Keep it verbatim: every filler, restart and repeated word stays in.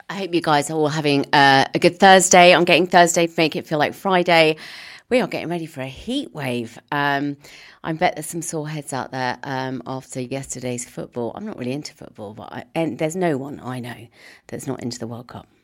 I hope you guys are all having uh, a good Thursday. I'm getting Thursday to make it feel like Friday. We are getting ready for a heat wave. Um, I bet there's some sore heads out there um, after yesterday's football. I'm not really into football, but I, and there's no one I know that's not into the World Cup.